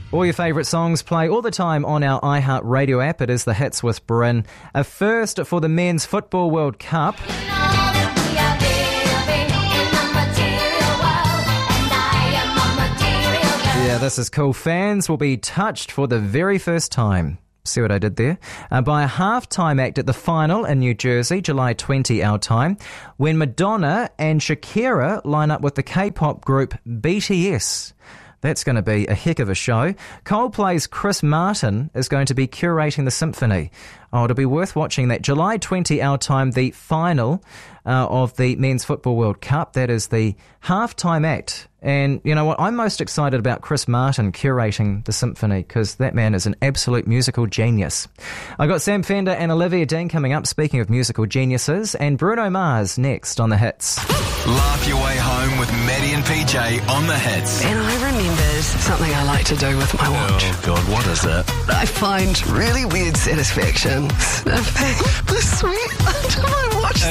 All your favourite songs play all the time on our iHeartRadio app. It is The Hits with Bryn. A first for the Men's Football World Cup. Yeah, this is cool. Fans will be touched for the very first time. See what I did there? By a halftime act at the final in New Jersey, July 20 our time, when Madonna and Shakira line up with the K-pop group BTS. That's going to be a heck of a show. Coldplay's Chris Martin is going to be curating the symphony. Oh, it'll be worth watching that. July 20 our time, the final of the Men's Football World Cup. That is the halftime act. And you know what? I'm most excited about Chris Martin curating the symphony because that man is an absolute musical genius. I got Sam Fender and Olivia Dean coming up, speaking of musical geniuses, and Bruno Mars next on The Hits. Laugh your way home with Maddie and PJ on The Hits. And I remembered something I like to do with my watch. Oh, God, what is it? I find really weird satisfaction sniffing the sweat under my watch.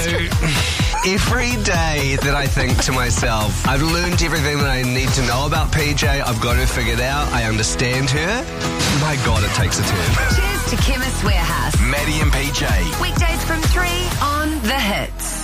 Every day that I think to myself, I've learned everything that I need to know about PJ, I've got her figured out, I understand her. My God, it takes a turn. Cheers to Chemist Warehouse. Maddie and PJ. Weekdays from 3 on The Hits.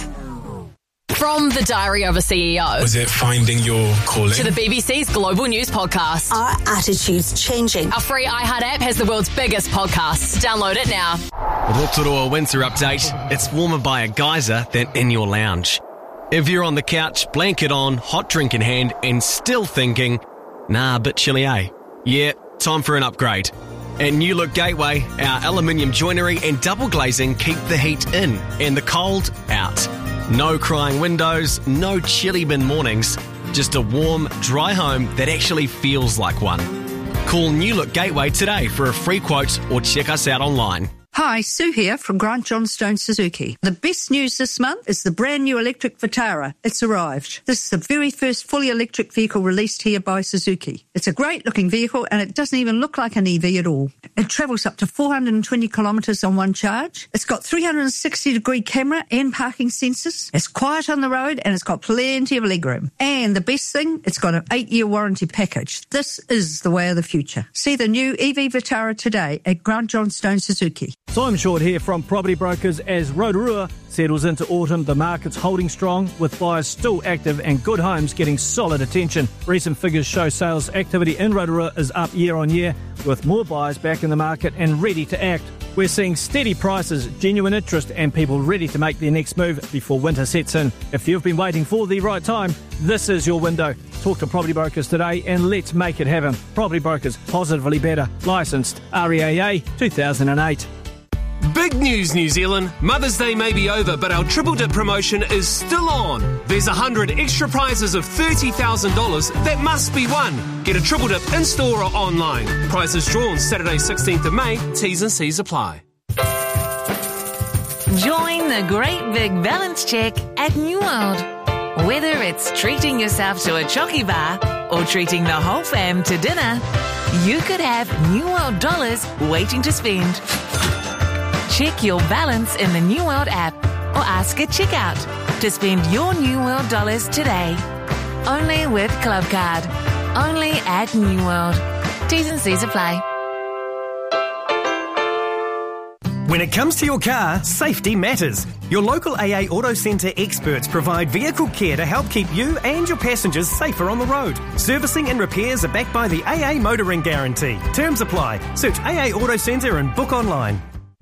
From the Diary of a CEO. Was it finding your calling? To the BBC's Global News Podcast. Our attitude's changing. Our free iHeart app has the world's biggest podcasts. Download it now. Rotorua winter update. It's warmer by a geyser than in your lounge. If you're on the couch, blanket on, hot drink in hand, and still thinking, nah, a bit chilly, eh? Yeah, time for an upgrade. At New Look Gateway, our aluminium joinery and double glazing keep the heat in and the cold out. No crying windows, no chilly bin mornings, just a warm, dry home that actually feels like one. Call New Look Gateway today for a free quote or check us out online. Hi, Sue here from Grant Johnstone Suzuki. The best news this month is the brand new electric Vitara. It's arrived. This is the very first fully electric vehicle released here by Suzuki. It's a great looking vehicle and it doesn't even look like an EV at all. It travels up to 420 kilometres on one charge. It's got 360-degree camera and parking sensors. It's quiet on the road and it's got plenty of legroom. And the best thing, it's got an 8-year warranty package. This is the way of the future. See the new EV Vitara today at Grant Johnstone Suzuki. Simon Short here from Property Brokers. As Rotorua settles into autumn, the market's holding strong with buyers still active and good homes getting solid attention. Recent figures show sales activity in Rotorua is up year on year with more buyers back in the market and ready to act. We're seeing steady prices, genuine interest and people ready to make their next move before winter sets in. If you've been waiting for the right time, this is your window. Talk to Property Brokers today and let's make it happen. Property Brokers, positively better. Licensed REAA 2008. Big news, New Zealand. Mother's Day may be over, but our Triple Dip promotion is still on. There's 100 extra prizes of $30,000 that must be won. Get a Triple Dip in-store or online. Prizes drawn Saturday 16th of May. T's and C's apply. Join the great big balance check at New World. Whether it's treating yourself to a chocky bar or treating the whole fam to dinner, you could have New World dollars waiting to spend. Check your balance in the New World app or ask at checkout to spend your New World dollars today. Only with Club Card. Only at New World. T's and C's apply. When it comes to your car, safety matters. Your local AA Auto Centre experts provide vehicle care to help keep you and your passengers safer on the road. Servicing and repairs are backed by the AA Motoring Guarantee. Terms apply. Search AA Auto Centre and book online.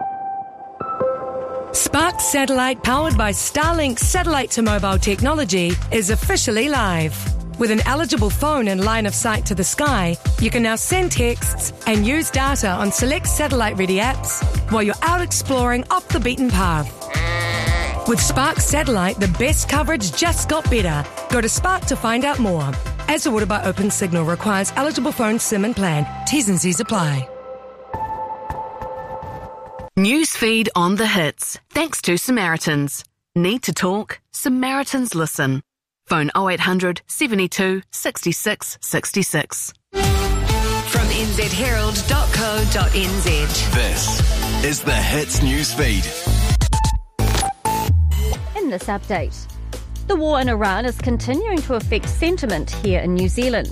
Spark Satellite, powered by Starlink satellite-to-mobile technology, is officially live. With an eligible phone and line of sight to the sky, you can now send texts and use data on select satellite-ready apps while you're out exploring off the beaten path. With Spark Satellite, the best coverage just got better. Go to Spark to find out more. As ordered by Open Signal, requires eligible phone SIM and plan. T's and C's apply. Newsfeed on The Hits. Thanks to Samaritans. Need to talk? Samaritans listen. Phone 0800 72 66 66. From nzherald.co.nz. This is The Hits Newsfeed. In this update, the war in Iran is continuing to affect sentiment here in New Zealand.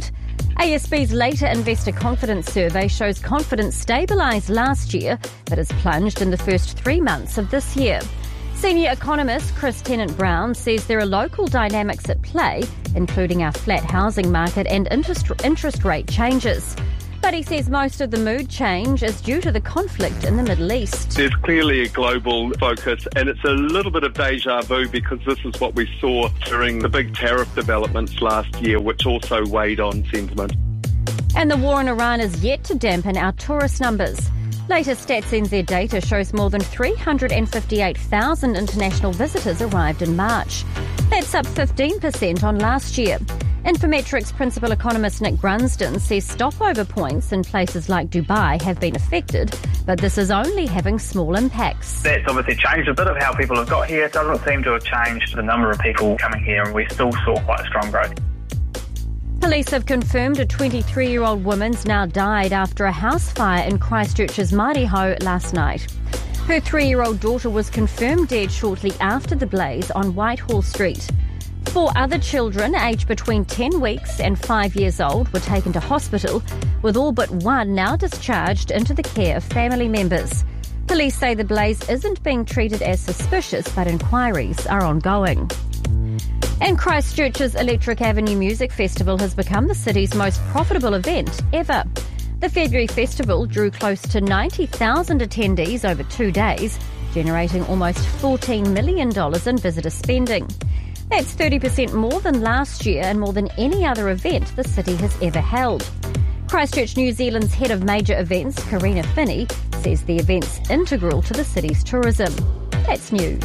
ASB's later investor confidence survey shows confidence stabilised last year, but has plunged in the first 3 months of this year. Senior economist Chris Tennant-Brown says there are local dynamics at play, including our flat housing market and interest rate changes. But he says most of the mood change is due to the conflict in the Middle East. There's clearly a global focus, and it's a little bit of deja vu because this is what we saw during the big tariff developments last year, which also weighed on sentiment. And the war in Iran is yet to dampen our tourist numbers. Latest Stats NZ data shows more than 358,000 international visitors arrived in March. That's up 15% on last year. Infometrics principal economist Nick Grunston says stopover points in places like Dubai have been affected, but this is only having small impacts. That's obviously changed a bit of how people have got here. It doesn't seem to have changed the number of people coming here, and we still saw quite a strong growth. Police have confirmed a 23-year-old woman's now died after a house fire in Christchurch's Mariho last night. Her 3-year-old daughter was confirmed dead shortly after the blaze on Whitehall Street. 4 other children aged between 10 weeks and 5 years old were taken to hospital, with all but one now discharged into the care of family members. Police say the blaze isn't being treated as suspicious, but inquiries are ongoing. And Christchurch's Electric Avenue Music Festival has become the city's most profitable event ever. The February festival drew close to 90,000 attendees over 2 days, generating almost $14 million in visitor spending. That's 30% more than last year and more than any other event the city has ever held. Christchurch New Zealand's head of major events, Karina Finney, says the event's integral to the city's tourism. That's news.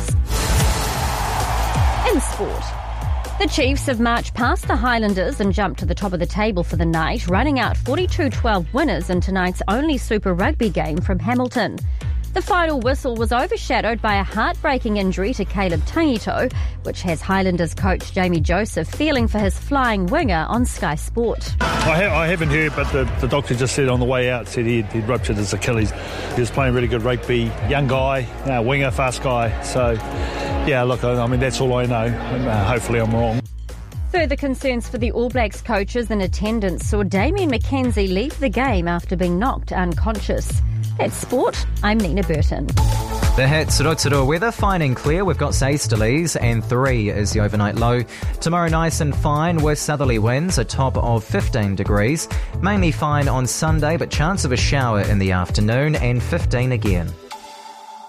In sport. The Chiefs have marched past the Highlanders and jumped to the top of the table for the night, running out 42-12 winners in tonight's only Super Rugby game from Hamilton. The final whistle was overshadowed by a heartbreaking injury to Caleb Tangito, which has Highlanders coach Jamie Joseph feeling for his flying winger on Sky Sport. I haven't heard, but the doctor just said on the way out, said he'd ruptured his Achilles. He was playing really good rugby, young guy, winger, fast guy. So, yeah, look, I mean, that's all I know. Hopefully I'm wrong. Further concerns for the All Blacks coaches in attendance saw Damien McKenzie leave the game after being knocked unconscious. That's sport. I'm Nina Burton. The Hits Rotorua weather, fine and clear. We've got easterlies and 3 is the overnight low. Tomorrow nice and fine with southerly winds, a top of 15 degrees. Mainly fine on Sunday, but chance of a shower in the afternoon and 15 again.